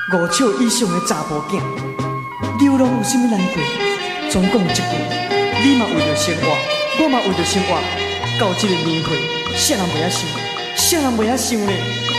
5尺以上的查甫囝，流浪有甚物难过？总讲一句，你嘛为着生活，我嘛为着生活。到这个年岁，啥人袂晓想？啥人袂晓想呢？